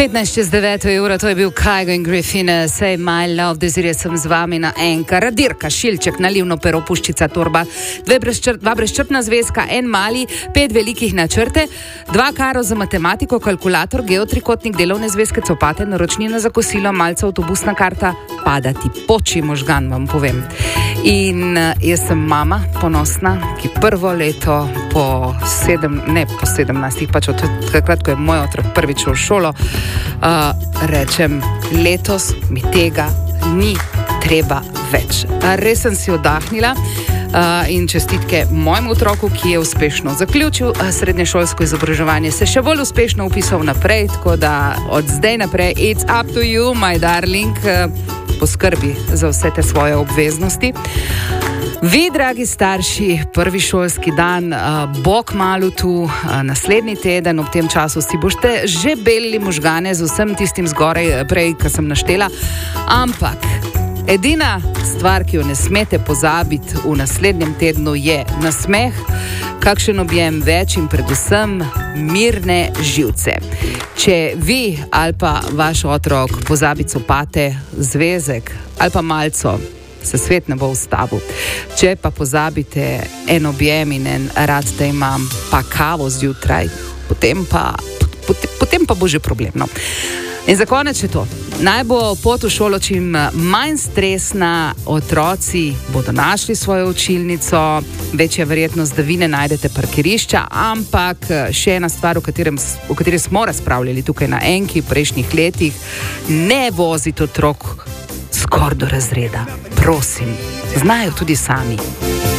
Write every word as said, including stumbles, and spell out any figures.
petnajst čez deveto uro, to je bil Kygo in Griffin, Say My Love, Desiree sem z vami na enkar, Dirka, Šilček, Nalivno pero, Puščica, Torba, dve brezčrt, dva brezčrtna zvezka, en mali, pet velikih načrte, dva karo za matematiko, kalkulator, geotrikotnik, delovne zvezke, copate, naročnina za kosilo, malce avtobusna karta, pada ti poči možgan, vam povem. In jaz sem mama, ponosna, ki prvo leto po sedem, ne po sedemnajstih, pač od takrat, ko je moj otrok prvič v šolo, uh, rečem, letos mi tega ni treba več. Res sem si oddahnila uh, in čestitke mojemu otroku, ki je uspešno zaključil uh, srednješolsko izobraževanje, se še bolj uspešno upisal naprej, tako da od zdaj naprej, it's up to you, my darling, uh, poskrbi za vse te svoje obveznosti. Vi, dragi starši, prvi šolski dan uh, bo kmalu tu, uh, naslednji teden, ob tem času si boste že belili možgane z vsem tistim zgoraj, prej, kar sem naštela, ampak edina stvar, ki jo ne smete pozabiti v naslednjem tednu, je nasmeh, kakšen objem več in predvsem mirne živce. Če vi ali pa vaš otrok pozabi copate, zvezek ali pa malco, se svet ne bo ustavil. Če pa pozabite en objem in en rad, da imam pa kavo zjutraj, potem pa, potem, potem pa bo že problemno. In za konec še to. Naj bo pot v šolo čim manj stresna, otroci bodo našli svojo učilnico, večja verjetnost, da vi ne najdete parkirišča, ampak še ena stvar, o, katerem, o kateri smo razpravljali tukaj na Enki v prejšnjih letih, ne vozite otrok skor do razreda. Prosim, znajo tudi sami.